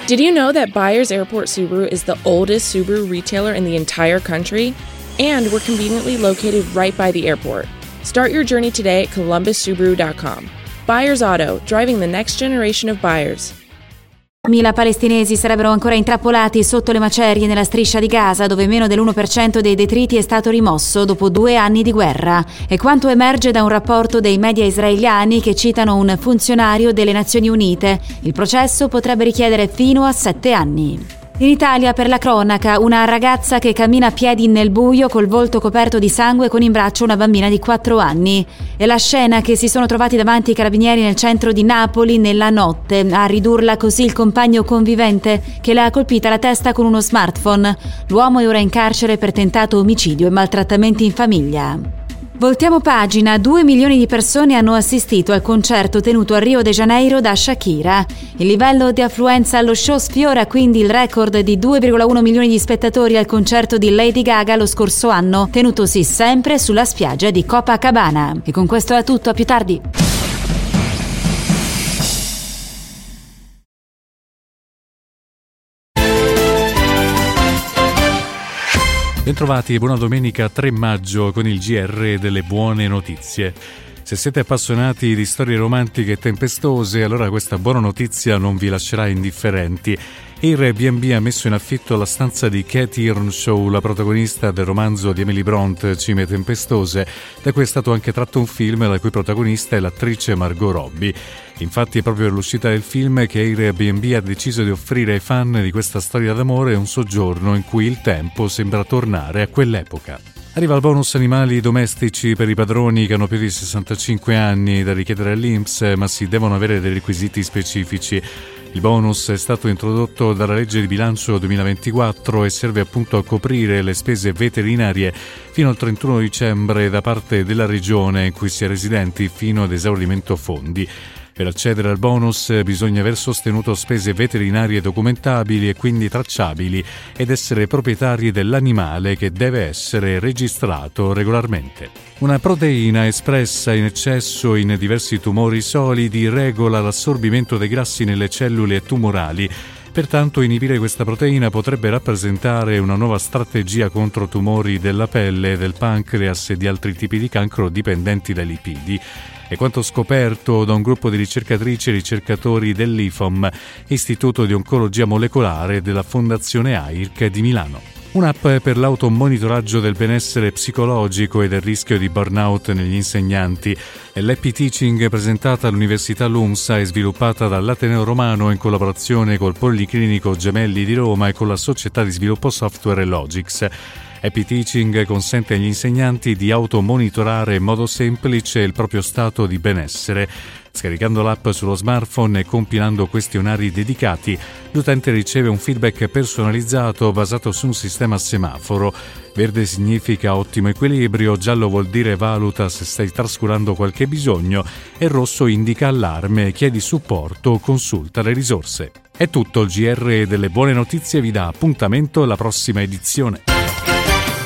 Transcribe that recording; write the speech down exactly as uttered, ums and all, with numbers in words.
Did you know that Byers Airport Subaru is the oldest Subaru retailer in the entire country? And we're conveniently located right by the airport. Start your journey today at columbus subaru dot com. Byers Auto, driving the next generation of buyers. Mila palestinesi sarebbero ancora intrappolati sotto le macerie nella striscia di Gaza, dove meno dell'uno per cento dei detriti è stato rimosso dopo due anni di guerra. E quanto emerge da un rapporto dei media israeliani che citano un funzionario delle Nazioni Unite. Il processo potrebbe richiedere fino a sette anni. In Italia, per la cronaca, una ragazza che cammina a piedi nel buio col volto coperto di sangue con in braccio una bambina di quattro anni. È la scena che si sono trovati davanti i carabinieri nel centro di Napoli nella notte, a ridurla così il compagno convivente che l'ha colpita alla testa con uno smartphone. L'uomo è ora in carcere per tentato omicidio e maltrattamenti in famiglia. Voltiamo pagina. Due milioni di persone hanno assistito al concerto tenuto a Rio de Janeiro da Shakira. Il livello di affluenza allo show sfiora quindi il record di due virgola uno milioni di spettatori al concerto di Lady Gaga lo scorso anno, tenutosi sempre sulla spiaggia di Copacabana. E con questo è tutto, a più tardi. Bentrovati e buona domenica tre maggio con il G R delle buone notizie. Se siete appassionati di storie romantiche e tempestose, allora questa buona notizia non vi lascerà indifferenti. Airbnb ha messo in affitto la stanza di Cathy Earnshaw, la protagonista del romanzo di Emily Bront, Cime tempestose, da cui è stato anche tratto un film la cui protagonista è l'attrice Margot Robbie. Infatti è proprio per l'uscita del film che Airbnb ha deciso di offrire ai fan di questa storia d'amore un soggiorno in cui il tempo sembra tornare a quell'epoca. Arriva il bonus animali domestici per i padroni che hanno più di sessantacinque anni da richiedere all'I N P S, ma si devono avere dei requisiti specifici. Il bonus è stato introdotto dalla legge di bilancio duemilaventiquattro e serve appunto a coprire le spese veterinarie fino al trentuno dicembre da parte della regione in cui si è residenti fino ad esaurimento fondi. Per accedere al bonus bisogna aver sostenuto spese veterinarie documentabili e quindi tracciabili ed essere proprietari dell'animale che deve essere registrato regolarmente. Una proteina espressa in eccesso in diversi tumori solidi regola l'assorbimento dei grassi nelle cellule tumorali. Pertanto inibire questa proteina potrebbe rappresentare una nuova strategia contro tumori della pelle, del pancreas e di altri tipi di cancro dipendenti dai lipidi. È quanto scoperto da un gruppo di ricercatrici e ricercatori dell'I F O M, Istituto di Oncologia Molecolare della Fondazione A I R C di Milano. Un'app per l'automonitoraggio del benessere psicologico e del rischio di burnout negli insegnanti. L'Happy Teaching, presentata all'Università LUMSA e sviluppata dall'Ateneo Romano in collaborazione col Policlinico Gemelli di Roma e con la società di sviluppo software Logix. Happy Teaching consente agli insegnanti di automonitorare in modo semplice il proprio stato di benessere. Scaricando l'app sullo smartphone e compilando questionari dedicati, l'utente riceve un feedback personalizzato basato su un sistema a semaforo. Verde significa ottimo equilibrio, giallo vuol dire valuta se stai trascurando qualche bisogno e rosso indica allarme, chiedi supporto o consulta le risorse. È tutto, il G R delle buone notizie vi dà appuntamento alla prossima edizione.